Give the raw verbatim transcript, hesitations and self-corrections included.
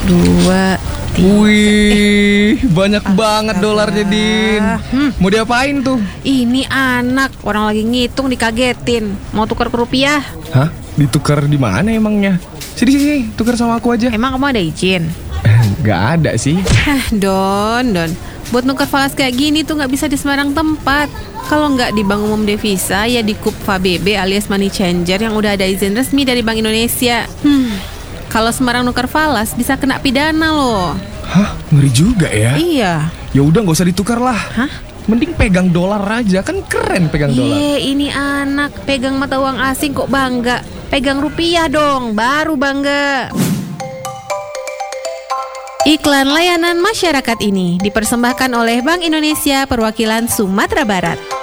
dua, tiga. Wih, banyak banget astaga. dolarnya, Din. Hmm. Mau diapain tuh? Ini anak, orang lagi ngitung dikagetin. Mau tukar ke rupiah? Hah? Ditukar di mana emangnya? Sini sini, tukar sama aku aja. Emang kamu ada izin? Gak ada sih. Hah, Don, Don. Buat nukar falas kayak gini tuh nggak bisa di sembarang tempat. Kalau nggak di Bank Umum Devisa, ya di KUPVA B B alias Money Changer yang udah ada izin resmi dari Bank Indonesia. Hmm, kalau sembarang nukar falas bisa kena pidana loh. Hah? Ngeri juga ya? Iya. Ya udah nggak usah ditukar lah. Hah? Mending pegang dolar aja, kan keren pegang dolar. Ye, ini anak pegang mata uang asing kok bangga. Pegang rupiah dong, baru bangga. Iklan layanan masyarakat ini dipersembahkan oleh Bank Indonesia Perwakilan Sumatera Barat.